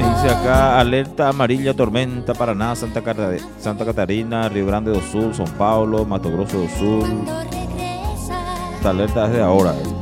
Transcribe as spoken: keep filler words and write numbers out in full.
Me dice acá, alerta amarilla, tormenta, Paraná, Santa, Cata- Santa Catarina, Río Grande do Sul, São Paulo, Mato Grosso do Sul. Esta alerta desde ahora. ¿eh?